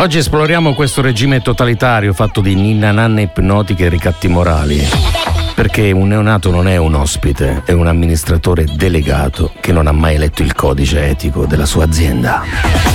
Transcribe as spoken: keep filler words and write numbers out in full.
Oggi esploriamo questo regime totalitario fatto di ninna nanne ipnotiche e ricatti morali. Perché un neonato non è un ospite, è un amministratore delegato che non ha mai letto il codice etico della sua azienda.